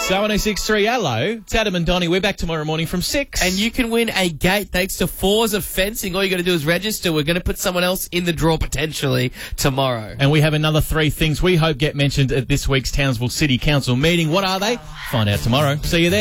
So 106.3, hello. It's Adam and Donnie. We're back tomorrow morning from 6. And you can win a gate thanks to Fours of Fencing. All you got to do is register. We're going to put someone else in the draw potentially tomorrow. And we have another 3 things we hope get mentioned at this week's Townsville City Council meeting. What are they? Find out tomorrow. See you there.